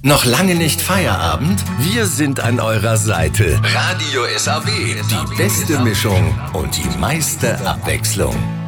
Noch lange nicht Feierabend? Wir sind an eurer Seite. Radio SAW, die beste Mischung und die meiste Abwechslung.